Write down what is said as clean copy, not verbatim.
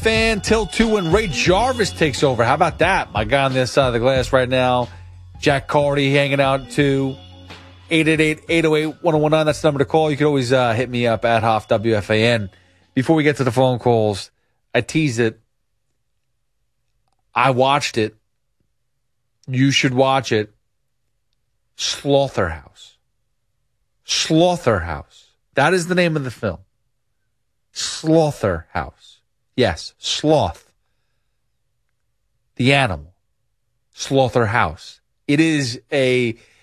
fan till 2 when Ray Jarvis takes over. How about that? My guy on the other side of the glass right now, Jack Carty, hanging out too. 888-808-1019. That's the number to call. You can always hit me up at Hoff WFAN. Before we get to the phone calls, I teased it. I watched it. You should watch it. Slaughterhouse. Slaughterhouse. That is the name of the film. Slaughterhouse. Yes, sloth. The animal. Slaughterhouse. It is a